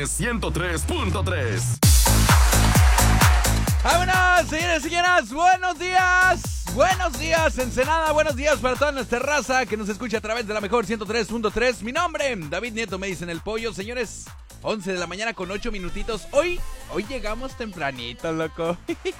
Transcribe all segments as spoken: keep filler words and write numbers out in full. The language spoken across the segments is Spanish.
ciento tres punto tres. ¡Vámonos, señores y señoras! ¡Buenos días! ¡Buenos días, Ensenada! ¡Buenos días para toda nuestra raza que nos escucha a través de la mejor ciento tres punto tres! Mi nombre, David Nieto, me dicen el pollo. Señores, once de la mañana con ocho minutitos. Hoy, hoy llegamos tempranito, loco.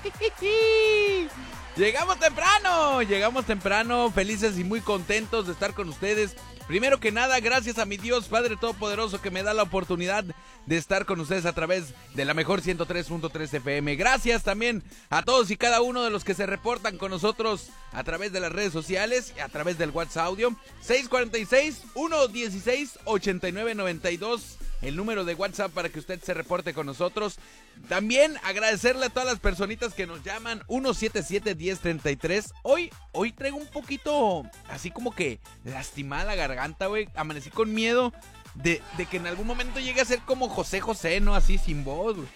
Llegamos temprano, llegamos temprano, felices y muy contentos de estar con ustedes. Primero que nada, gracias a mi Dios Padre Todopoderoso que me da la oportunidad de estar con ustedes a través de la mejor ciento tres punto tres F M. Gracias también a todos y cada uno de los que se reportan con nosotros a través de las redes sociales, a través del WhatsApp audio seis cuatro seis, uno uno seis, ocho nueve nueve dos. El número de WhatsApp para que usted se reporte con nosotros. También agradecerle a todas las personitas que nos llaman uno siete siete, uno cero tres tres. Hoy, hoy traigo un poquito así como que lastimada la garganta, güey. Amanecí con miedo de, de que en algún momento llegue a ser como José José, ¿no? Así sin voz, güey.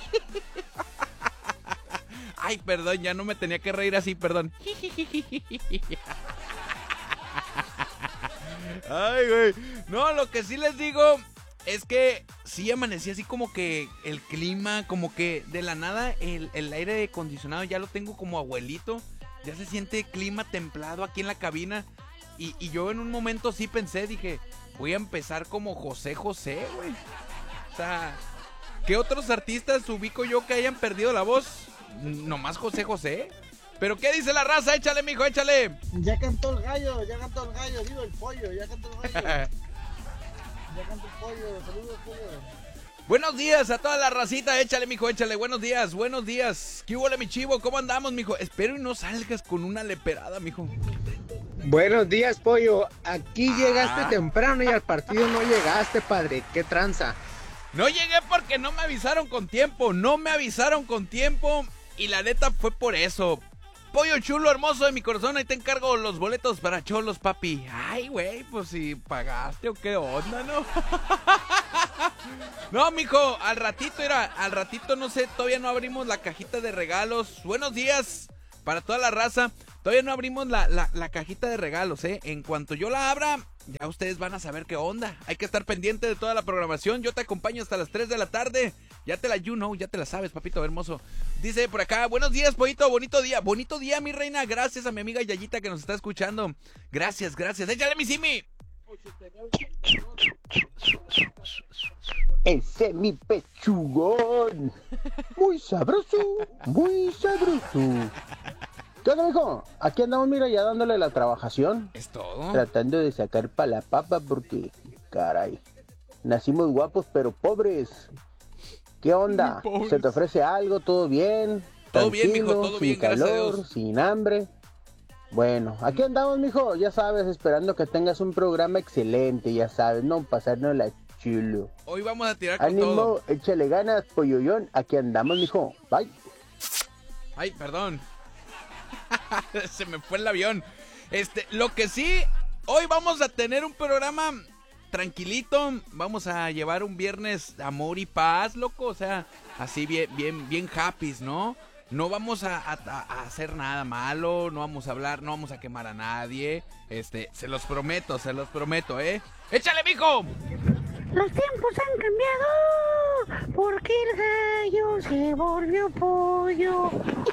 Ay, perdón, ya no me tenía que reír así, perdón. Ay, güey. No, lo que sí les digo es que sí amanecí así como que el clima, como que de la nada el, el aire acondicionado ya lo tengo como abuelito. Ya se siente clima templado aquí en la cabina. Y, y yo en un momento sí pensé, dije, voy a empezar como José José, güey. O sea, ¿qué otros artistas ubico yo que hayan perdido la voz? Nomás José José. ¿Pero qué dice la raza? Échale, mijo, échale. Ya cantó el gallo, ya cantó el gallo, digo el pollo, ya cantó el gallo. Ya cantó el pollo, saludos, pollo. Buenos días a toda la racita, échale, mijo, échale. Buenos días, buenos días. ¿Qué hubo, mi chivo? ¿Cómo andamos, mijo? Espero y no salgas con una leperada, mijo. Buenos días, pollo. Aquí ah. llegaste temprano y al partido no llegaste, padre. ¿Qué tranza? No llegué porque no me avisaron con tiempo. No me avisaron con tiempo. Y la neta fue por eso. Pollo chulo, hermoso de mi corazón, ahí te encargo los boletos para Cholos, papi. Ay, güey, pues si pagaste o qué onda, ¿no? No, mijo, al ratito era, al ratito no sé, todavía no abrimos la cajita de regalos. Buenos días para toda la raza. Todavía no abrimos la, la, la cajita de regalos, ¿eh? En cuanto yo la abra, ya ustedes van a saber qué onda. Hay que estar pendiente de toda la programación. Yo te acompaño hasta las tres de la tarde. Ya te la you know, ya te la sabes, papito hermoso. Dice por acá, buenos días, pollito, bonito día. Bonito día, mi reina. Gracias a mi amiga Yayita que nos está escuchando. Gracias, gracias. Échale, mi Simi. Ese es mi pechugón. Muy sabroso, muy sabroso. ¿Qué onda, mijo? Aquí andamos, mira, ya dándole la trabajación. Es todo. Tratando de sacar pa' la papa porque, caray, nacimos guapos pero pobres. ¿Qué onda? ¿Se te ofrece algo? ¿Todo bien? Todo bien, mijo, todo bien, calor, gracias a Dios. Sin hambre. Bueno, aquí andamos, mijo, ya sabes, esperando que tengas un programa excelente, ya sabes, no pasarnos la chulo. Hoy vamos a tirar con Ánimo, todo. échale ganas, polloyón, aquí andamos, mijo, bye. Ay, perdón. Se me fue el avión. Este, lo que sí, hoy vamos a tener un programa tranquilito. Vamos a llevar un viernes de amor y paz, loco. O sea, así bien, bien, bien happy, ¿no? No vamos a, a, a hacer nada malo. No vamos a hablar, no vamos a quemar a nadie. Este, se los prometo, se los prometo, ¿eh? ¡Échale, mijo! Los tiempos han cambiado porque el gallo se volvió pollo.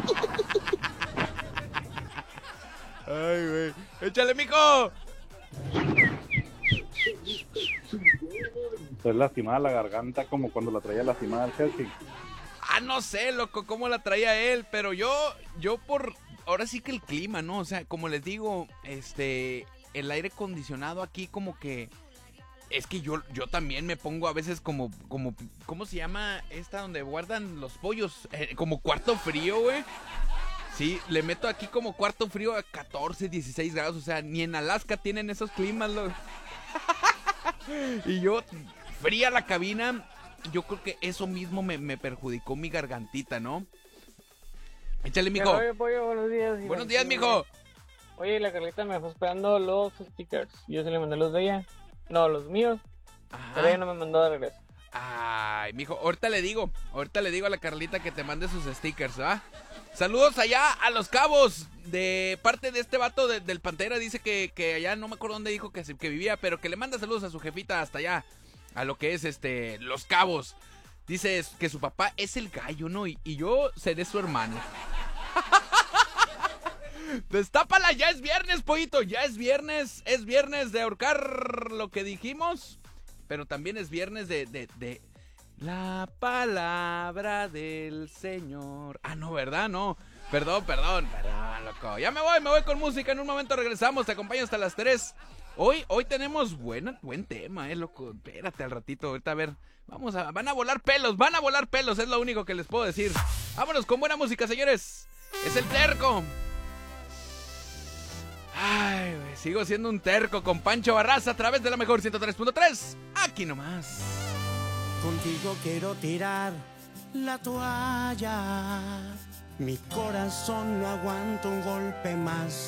Ay, güey. ¡Échale, mijo! Es lastimada la garganta como cuando la traía lastimada el Chelsea. Ah, no sé, loco, cómo la traía él, pero yo, yo por, ahora sí que el clima, ¿no? O sea, como les digo, este, el aire acondicionado aquí como que, es que yo, yo también me pongo a veces como, como, ¿cómo se llama esta donde guardan los pollos? Eh, como cuarto frío, güey. Sí, le meto aquí como cuarto frío a catorce, dieciséis grados, o sea, ni en Alaska tienen esos climas, loco. Y yo, fría la cabina, yo creo que eso mismo me, me perjudicó mi gargantita, ¿no? Échale, mijo. Oye, pollo, buenos días. Buenos días, mijo. Oye, la Carlita me fue esperando los stickers. Yo se le mandé los de ella. No, los míos. Ajá. Pero ella no me mandó de regreso. Ay, mijo, ahorita le digo, ahorita le digo a la Carlita que te mande sus stickers, ¿va? Saludos allá a Los Cabos, de parte de este vato de, del Pantera, dice que, que allá, no me acuerdo dónde dijo que, que vivía, pero que le manda saludos a su jefita hasta allá, a lo que es este Los Cabos. Dice que su papá es el gallo, ¿no? Y, y yo seré su hermano. Destápala, ya es viernes, pollito. Ya es viernes. Es viernes de ahorcar lo que dijimos. Pero también es viernes de, de, de la palabra del Señor. Ah, no, ¿verdad? No. Perdón, perdón, perdón, loco. Ya me voy, me voy con música. En un momento regresamos. Te acompaño hasta las tres. Hoy, hoy tenemos buena, buen tema, eh, loco. Espérate al ratito, ahorita a ver. Vamos a, van a volar pelos, van a volar pelos, es lo único que les puedo decir. Vámonos con buena música, señores. Es el terco. Ay, güey, sigo siendo un terco con Pancho Barraza a través de la mejor ciento tres punto tres. Aquí nomás. Contigo quiero tirar la toalla. Mi corazón no aguanta un golpe más.